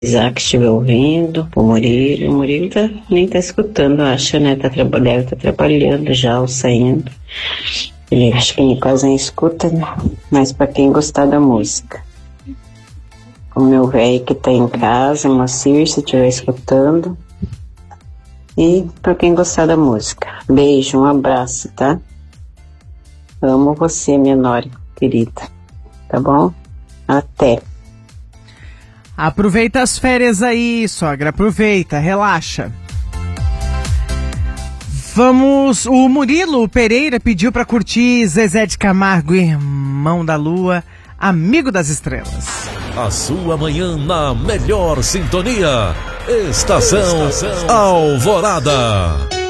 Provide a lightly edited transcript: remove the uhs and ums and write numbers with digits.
Isaac estiver ouvindo, o Murilo nem tá escutando, acho, né? Deve estar trabalhando já ou saindo. Ele acho que quase nem escuta, né? Mas para quem gostar da música. O meu velho que tá em casa, o Moacir, se estiver escutando. E para quem gostar da música. Beijo, um abraço, tá? Amo você, minha nora querida. Tá bom? Até. Aproveita as férias aí, sogra. Aproveita, relaxa. O Murilo Pereira pediu pra curtir Zezé de Camargo, Irmão da Lua, Amigo das Estrelas. A sua manhã na melhor sintonia. Estação Alvorada.